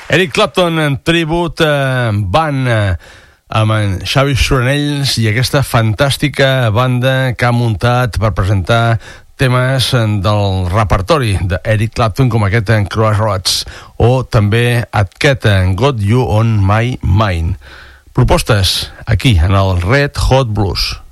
Eric Clapton en tribut band amb en Xavi Soranells i aquesta fantàstica banda que ha muntat per presentar temes del repertori d'Eric Clapton, com aquest en Crossroads o també aquest en Got You On My Mind. Propostes aquí en el Red Hot Blues.